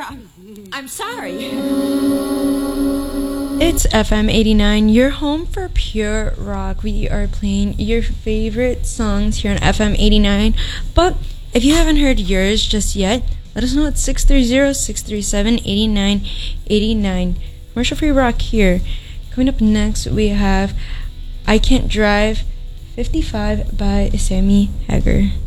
I'm sorry. It's FM 89, your home for pure rock. We are playing your favorite songs here on FM 89. But if you haven't heard yours just yet, let us know at 630-637-8989. Commercial free rock here. Coming up next, we have I Can't Drive 55 by Sammy Hagar.